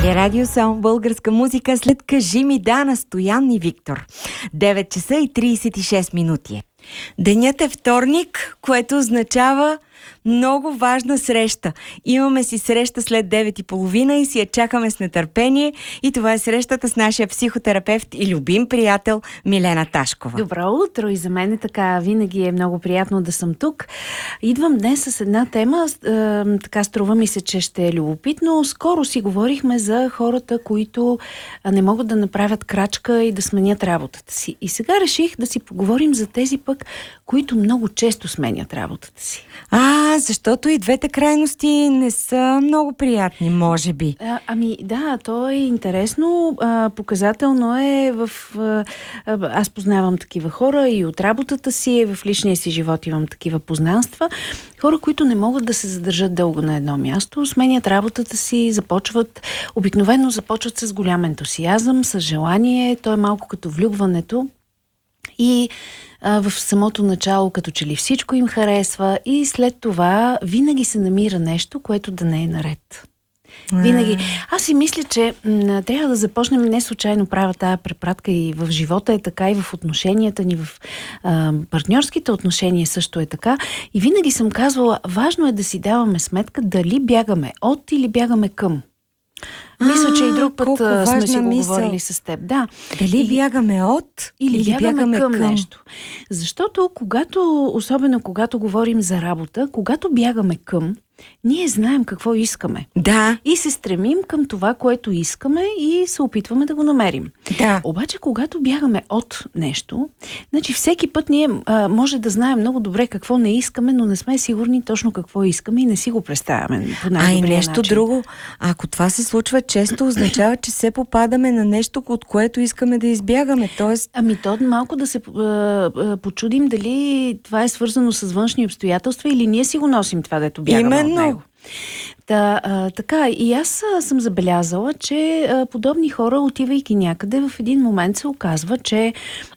България радио, само българска музика след "Кажи ми да" на Стоян и Виктор. 9 часа и 36 минути. Денят е вторник, което означава много важна среща. Имаме си среща след 9:30 и си я чакаме с нетърпение. И това е срещата с нашия психотерапевт и любим приятел Милена Ташкова. Добро утро, и за мен е така. Винаги е много приятно да съм тук. Идвам днес с една тема, така струва ми се, че ще е любопитно. Скоро си говорихме за хората, които не могат да направят крачка и да сменят работата си. И сега реших да си поговорим за тези пък, които много често сменят работата си. Защото и двете крайности не са много приятни, може би. Ами да, то е интересно. Показателно е аз познавам такива хора и от работата си, в личния си живот имам такива познанства. Хора, които не могат да се задържат дълго на едно място, сменят работата си, обикновено започват с голям ентусиазъм, с желание. То е малко като влюбването. И в самото начало като че ли всичко им харесва и след това винаги се намира нещо, което да не е наред. Винаги. Аз си мисля, че трябва да започнем, не случайно правя тая препратка, и в живота е така, и в отношенията ни, в партньорските отношения също е така. И винаги съм казвала, важно е да си даваме сметка дали бягаме от или бягаме към. Мисля, че и друг път сме си го говорили с теб. Да. Дали бягаме от или бягаме към нещо. Защото особено когато говорим за работа, когато бягаме към, ние знаем какво искаме. Да. И се стремим към това, което искаме, и се опитваме да го намерим. Да. Обаче, когато бягаме от нещо, значи всеки път ние може да знаем много добре какво не искаме, но не сме сигурни точно какво искаме и не си го представяме по най-добрия нещо начин. Друго. Ако това се случва често, означава, че се попадаме на нещо, от което искаме да избягаме. Тоест... Ами то малко да се почудим дали това е свързано с външни обстоятелства или ние си го носим това, дето бягаме от него. Така, и аз съм забелязала, че подобни хора, отивайки някъде, в един момент се оказва, че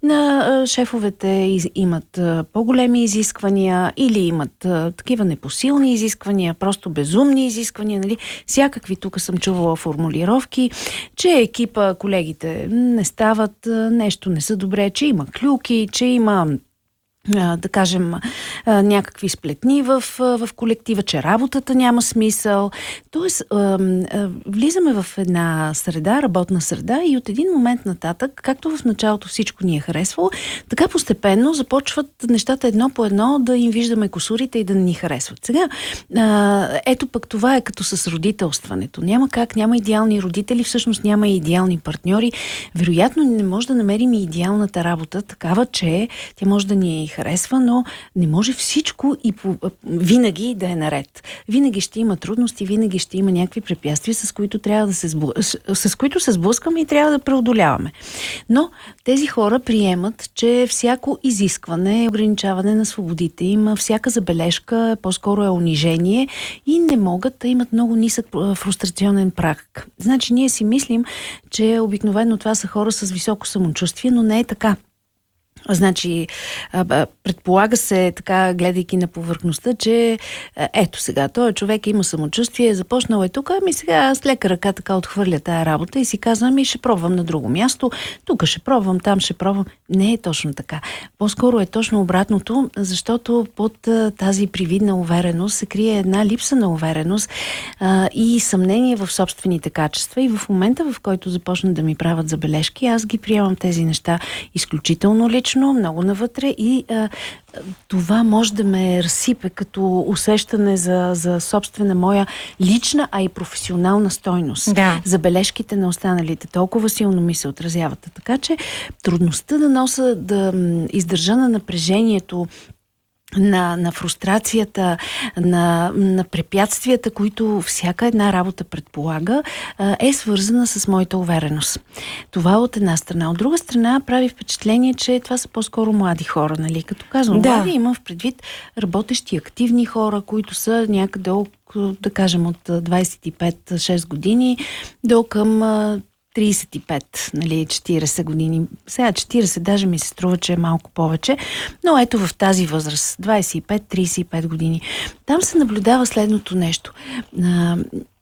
шефовете имат по-големи изисквания или имат такива непосилни изисквания, просто безумни изисквания, нали? Всякакви тук съм чувала формулировки, че екипа, колегите не стават, нещо не са добре, че има клюки, че има да кажем, някакви сплетни в колектива, че работата няма смисъл. Тоест, влизаме в една среда, работна среда, и от един момент нататък, както в началото всичко ни е харесвало, така постепенно започват нещата едно по едно да им виждаме кусурите и да не ни харесват. Сега, ето пък това е като с родителстването. Няма как, няма идеални родители, всъщност няма и идеални партньори. Вероятно не може да намерим и идеалната работа, такава, че тя може да ни харесва, но не може всичко и винаги да е наред. Винаги ще има трудности, винаги ще има някакви препятствия, с които се сблъскаме и трябва да преодоляваме. Но тези хора приемат, че всяко изискване, ограничаване на свободите им, всяка забележка по-скоро е унижение и не могат да имат много нисък фрустрационен праг. Значи ние си мислим, че обикновено това са хора с високо самочувствие, но не е така. Значи, предполага се, така, гледайки на повърхността, че ето сега, този човек има самочувствие, започнал е тук, ами сега с лека ръка така отхвърля тая работа и си казва, ами ще пробвам на друго място, тук ще пробвам, там ще пробвам. Не е точно така. По-скоро е точно обратното, защото под тази привидна увереност се крие една липса на увереност и съмнение в собствените качества, и в момента, в който започнат да ми правят забележки, аз ги приемам тези неща изключително лично, много навътре, и това може да ме разсипе като усещане за собствена моя лична, а и професионална стойност. Да. Забележките на останалите толкова силно ми се отразяват. Така че трудността да издържа на напрежението, на фрустрацията, на препятствията, които всяка една работа предполага, е свързана с моята увереност. Това от една страна. От друга страна прави впечатление, че това са по-скоро млади хора, нали? Като казвам млади, имам в предвид работещи, активни хора, които са някъде, да кажем, от 25-6 години до към 35, нали, 40 години. Сега 40 даже ми се струва, че е малко повече, но ето в тази възраст, 25-35 години. Там се наблюдава следното нещо.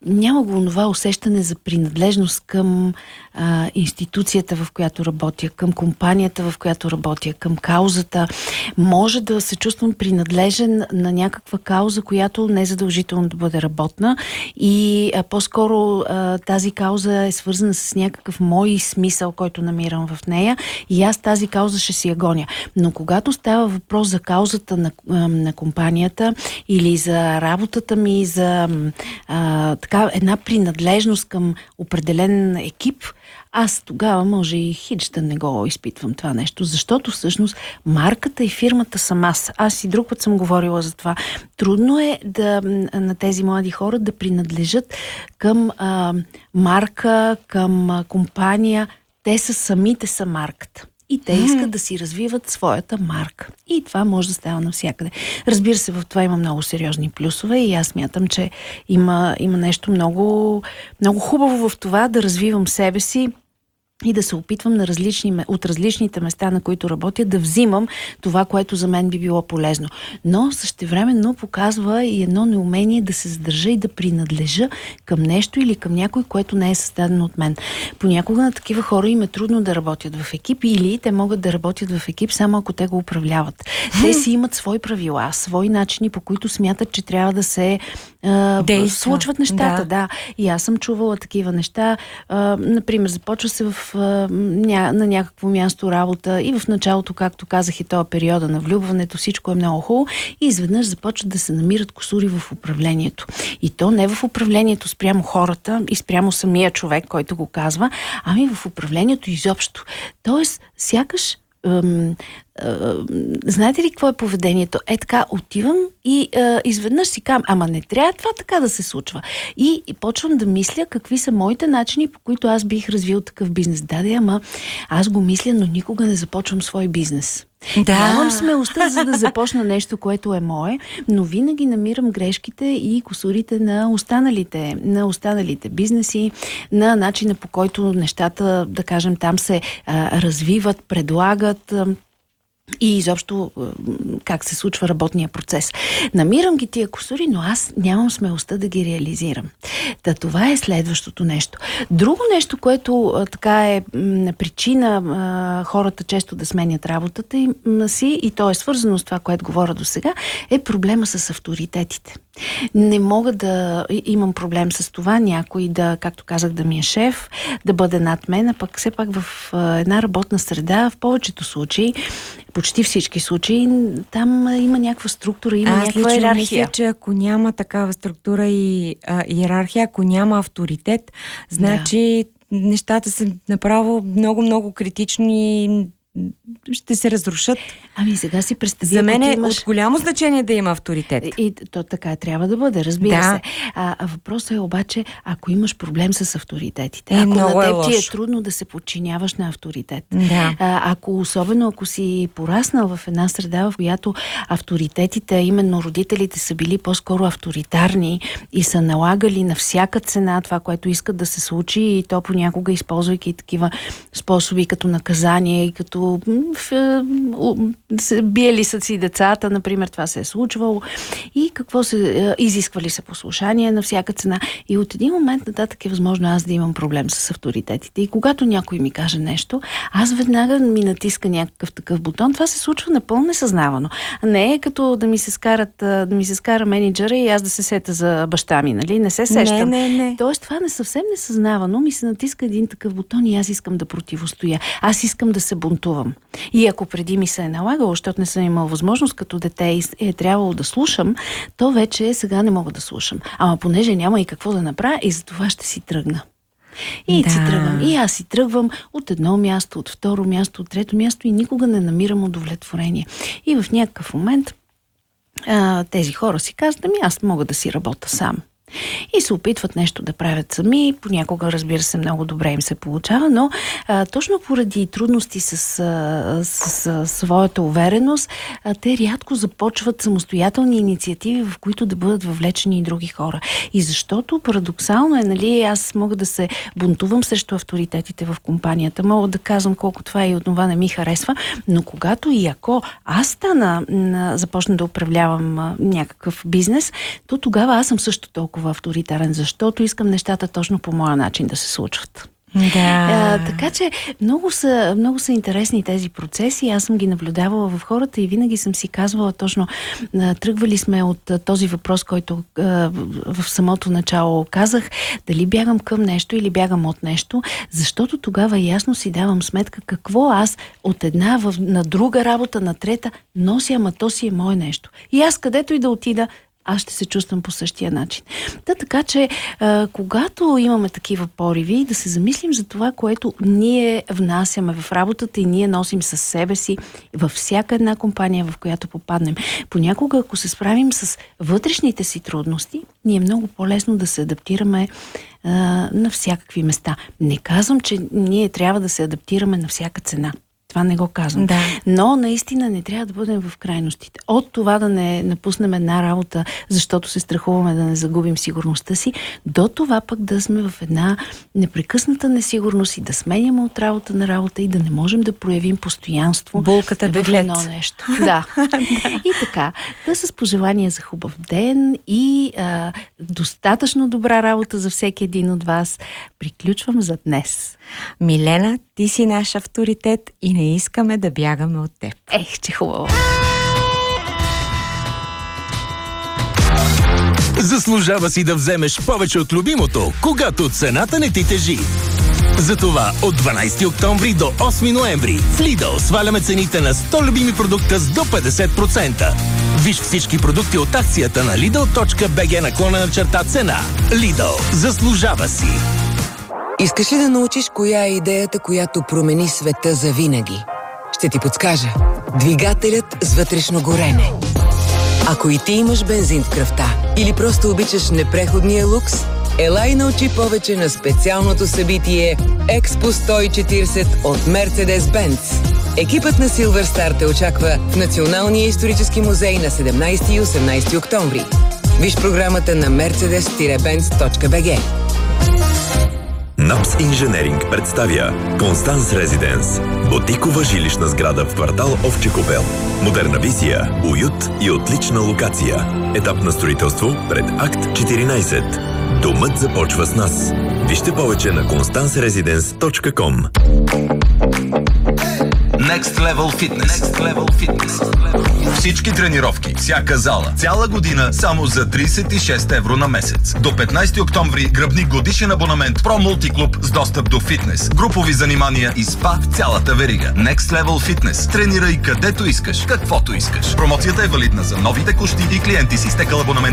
няма го онова усещане за принадлежност към институцията, в която работя, към компанията, в която работя, към каузата. Може да се чувствам принадлежен на някаква кауза, която не е задължително да бъде работна и по-скоро тази кауза е свързана с някакъв мой смисъл, който намирам в нея и аз тази кауза ще си я гоня. Но когато става въпрос за каузата на компанията или за работата ми, за така една принадлежност към определен екип, аз тогава може и хич да не го изпитвам това нещо, защото всъщност марката и фирмата съм аз. Аз и друг път съм говорила за това. Трудно е на тези млади хора да принадлежат към марка, към компания. Те самите са марката. И те искат да си развиват своята марка. И това може да става навсякъде. Разбира се, в това има много сериозни плюсове и аз смятам, че има нещо много, много хубаво в това да развивам себе си и да се опитвам от различните места, на които работя, да взимам това, което за мен би било полезно. Но същевременно показва и едно неумение да се задържа и да принадлежа към нещо или към някой, което не е създадено от мен. Понякога на такива хора им е трудно да работят в екип или те могат да работят в екип само ако те го управляват. Те си имат свои правила, свои начини, по които смятат, че трябва да се случват нещата. Да. И аз съм чувала такива неща. Например, започва се на някакво място работа и в началото, както казах, и този периода на влюбването, всичко е много хубаво и изведнъж започват да се намират кусури в управлението. И то не в управлението спрямо хората и спрямо самия човек, който го казва, ами в управлението изобщо. Тоест, сякаш знаете ли какво е поведението? Така, отивам и изведнъж си казвам, ама не трябва това така да се случва. И почвам да мисля какви са моите начини, по които аз бих развил такъв бизнес. Ама аз го мисля, но никога не започвам свой бизнес. Нямам смелостта, за да започна нещо, което е мое, но винаги намирам грешките и кусурите на останалите бизнеси, на начина, по който нещата, да кажем, там се развиват, предлагат и изобщо как се случва работния процес. Намирам ги тия кусури, но аз нямам смелостта да ги реализирам. Това е следващото нещо. Друго нещо, което така е причина хората често да сменят работата им си, и то е свързано с това, което говоря до сега, е проблема с авторитетите. Не мога да имам проблем с това някой да, както казах, да ми е шеф, да бъде над мен, а пък все пак в една работна среда, в повечето случаи, почти всички случаи, там има някаква структура, има някаква иерархия. Мисля, че ако няма такава структура и иерархия, ако няма авторитет, значи нещата са направо много критични, ще се разрушат. Ами сега си представи. За мен е от голямо значение да има авторитет. И то така трябва да бъде, разбира се. Въпросът е обаче, ако имаш проблем с авторитетите, ако на теб ти е трудно да се подчиняваш на авторитет, особено ако си пораснал в една среда, в която авторитетите, именно родителите са били по-скоро авторитарни и са налагали на всяка цена това, което искат да се случи, и то понякога използвайки такива способи като наказание и като биели са си децата, например, това се е случвало, и какво се изисквали се послушание на всяка цена. И от един момент нататък е възможно аз да имам проблем с авторитетите. И когато някой ми каже нещо, аз веднага ми натиска някакъв такъв бутон. Това се случва напълно несъзнавано. Не е като да ми се скара менеджера и аз да се сета за баща ми, нали? Не се сещам. Не. Тоест това не съвсем несъзнавано ми се натиска един такъв бутон и аз искам да противостоя. Аз искам да се бунтувам. И ако преди ми се е налагало, защото не съм имала възможност като дете и е трябвало да слушам, то вече сега не мога да слушам. Ама понеже няма и какво да направя, и за това ще си тръгна. И си тръгвам. И аз си тръгвам от едно място, от второ място, от трето място и никога не намирам удовлетворение. И в някакъв момент тези хора си казват, аз мога да си работя сам. И се опитват нещо да правят сами. Понякога, разбира се, много добре им се получава, но точно поради трудности с своята увереност, те рядко започват самостоятелни инициативи, в които да бъдат въвлечени и други хора. И защото парадоксално е, аз мога да се бунтувам срещу авторитетите в компанията, мога да казвам колко това и от това не ми харесва, но когато и ако аз започна да управлявам някакъв бизнес, то тогава аз съм също толкова толкова авторитарен, защото искам нещата точно по моя начин да се случват. Да. Така че много са интересни тези процеси. Аз съм ги наблюдавала в хората и винаги съм си казвала точно, тръгвали сме от този въпрос, който в самото начало казах, дали бягам към нещо или бягам от нещо, защото тогава ясно си давам сметка какво аз от една на друга работа, на трета нося, ама то си е мое нещо. И аз където и да отида, аз ще се чувствам по същия начин. Така че, когато имаме такива пориви, да се замислим за това, което ние внасяме в работата и ние носим със себе си във всяка една компания, в която попаднем. Понякога, ако се справим с вътрешните си трудности, ни е много по-лесно да се адаптираме на всякакви места. Не казвам, че ние трябва да се адаптираме на всяка цена. Това не го казвам. Да. Но наистина не трябва да бъдем в крайностите. От това да не напуснем една работа, защото се страхуваме да не загубим сигурността си, до това пък да сме в една непрекъсната несигурност и да сменяме от работа на работа и да не можем да проявим постоянство. Булката беглец. Едно нещо. Да. И така. Да, с пожелания за хубав ден и достатъчно добра работа за всеки един от вас. Приключвам за днес. Милена, ти си наш авторитет и не искаме да бягаме от теб. Че хубаво! Заслужава си да вземеш повече от любимото, когато цената не ти тежи. Затова от 12 октомври до 8 ноември в Lidl сваляме цените на 100 любими продукта с до 50%. Виж всички продукти от акцията на Lidl.bg/цена. Lidl. Заслужава си! Искаш ли да научиш коя е идеята, която промени света завинаги? Ще ти подскажа. Двигателят с вътрешно горене. Ако и ти имаш бензин в кръвта или просто обичаш непреходния лукс, ела и научи повече на специалното събитие Експо 140 от Mercedes-Benz. Екипът на Silver Star те очаква в Националния исторически музей на 17 и 18 октомври. Виж програмата на mercedes-benz.bg. НАПС Инженеринг представя Констанс Резиденс. Ботикова жилищна сграда в квартал Овче купел. Модерна визия, уют и отлична локация. Етап на строителство пред Акт 14. Домът започва с нас. Вижте повече на constansresidence.com. Next Level Fitness. Next Level Fitness. Всички тренировки, всяка зала, цяла година само за 36 евро на месец. До 15 октомври гръбни годишен абонамент Pro Multiклуб с достъп до фитнес, групови занимания и спа в цялата верига. Next Level Fitness. Тренирай където искаш, каквото искаш. Промоцията е валидна за нови текущи и клиенти с изтекал абонамент